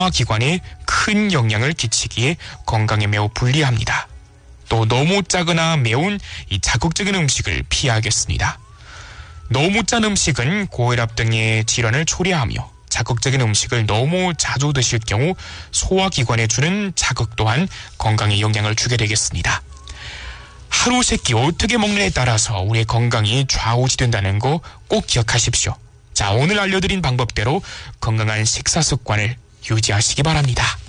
소화기관에 큰 영향을 끼치기에 건강에 매우 불리합니다. 또 너무 짜거나 매운 이 자극적인 음식을 피하겠습니다. 너무 짠 음식은 고혈압 등의 질환을 초래하며 자극적인 음식을 너무 자주 드실 경우 소화기관에 주는 자극 또한 건강에 영향을 주게 되겠습니다. 하루 세 끼 어떻게 먹느냐에 따라서 우리의 건강이 좌우지된다는 거 꼭 기억하십시오. 자, 오늘 알려드린 방법대로 건강한 식사 습관을 유지하시기 바랍니다.